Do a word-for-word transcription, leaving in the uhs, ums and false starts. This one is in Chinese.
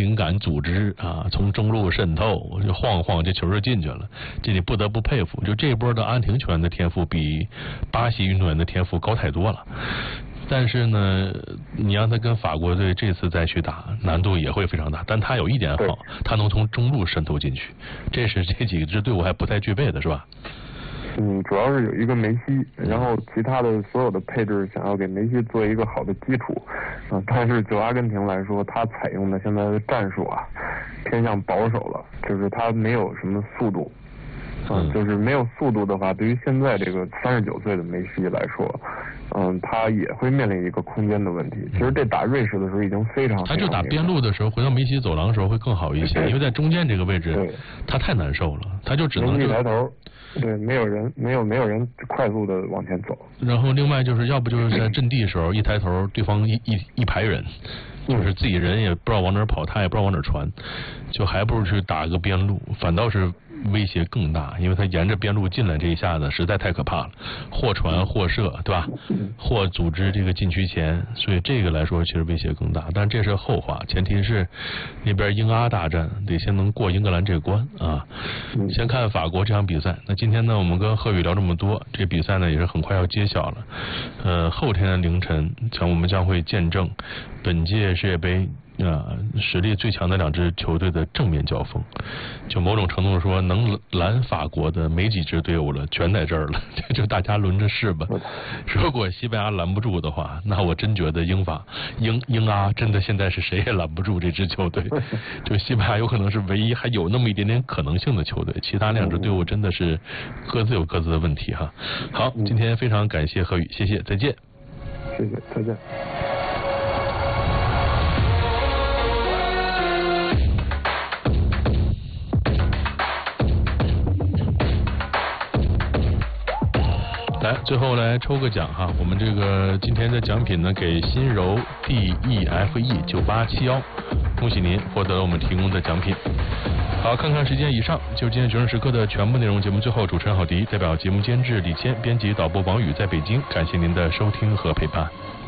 灵感组织啊，从中路渗透，就晃晃这球就进去了，这你不得不佩服。就这波的阿根廷球员的天赋比巴西运动员的天赋高太多了。但是呢，你让他跟法国队这次再去打，难度也会非常大。但他有一点好，他能从中路渗透进去，这是这几支队伍还不太具备的，是吧？ 嗯，主要是有一个梅西，然后其他的所有的配置想要给梅西做一个好的基础，啊、呃，但是就阿根廷来说，他采用的现在的战术啊，偏向保守了，就是他没有什么速度。嗯，就是没有速度的话，对于现在这个三十九岁的梅西来说，嗯，他也会面临一个空间的问题。其实这打瑞士的时候已经非常， 他就打边路的时候，回到梅西走廊的时候会更好一些，因为在中间这个位置，他太难受了，他就只能一抬头，对，没有人，没有没有人快速的往前走。 然后另外就是要不就是在阵地的时候一抬头，对方一一一排人。就是自己人也不知道往哪儿跑，他也不知道往哪儿传，就还不如去打个边路，反倒是威胁更大，因为他沿着边路进来这一下子实在太可怕了，或传或射，对吧？或组织这个禁区前，所以这个来说其实威胁更大。但这是后话，前提是那边英阿大战得先能过英格兰这关啊。先看法国这场比赛。那今天呢，我们跟贺宇聊这么多，这比赛呢也是很快要揭晓了。呃，后天的凌晨，将我们将会见证本届世界杯啊，实力最强的两支球队的正面交锋，就某种程度说，能拦法国的没几支队伍了，全在这儿了，就大家轮着试吧。如果西班牙拦不住的话，那我真觉得英法、英英阿真的现在是谁也拦不住这支球队。就西班牙有可能是唯一还有那么一点点可能性的球队，其他两支队伍真的是各自有各自的问题哈。好，今天非常感谢何宇，谢谢，再见。 谢谢，再见。 来，最后来抽个奖哈，我们这个今天的奖品呢，给新柔 D E F E 九八七一，恭喜您获得了我们提供的奖品。好，看看时间，以上就是今天决胜时刻的全部内容。节目最后，主持人郝迪代表节目监制李谦、编辑导播王宇在北京，感谢您的收听和陪伴。